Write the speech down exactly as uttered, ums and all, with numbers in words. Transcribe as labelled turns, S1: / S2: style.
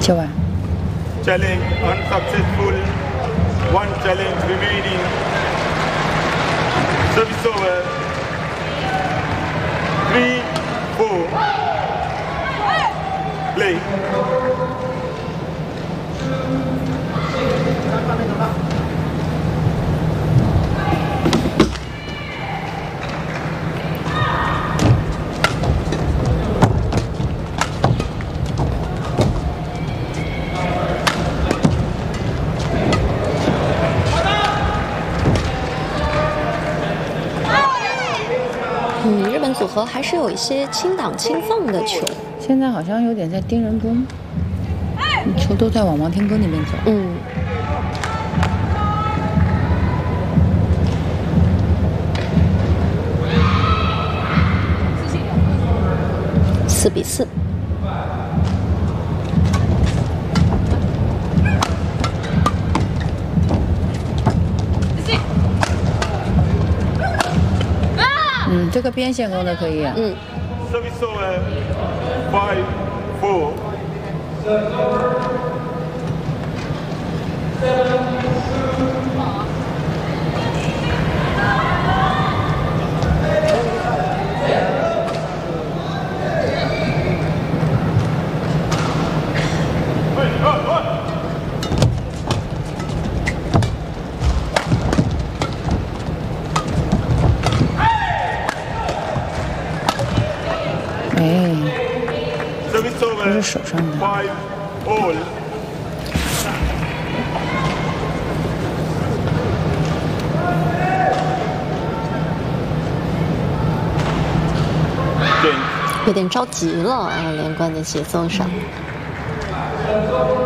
S1: 小婉。
S2: Challenge unsuccessful. One challenge remaining. Service over. Three, four. Play.
S3: 嗯，日本组合还是有一些轻挡轻放的球。
S1: 现在好像有点在盯人中，球都在往王天歌那边走。
S3: 嗯。四比四。
S1: 嗯，这个边线攻的可以啊。
S3: 嗯。
S2: Service over. Five, four. Service over.
S1: 这是手上的。
S2: Five all.
S3: 有点着急了啊，连贯的节奏上。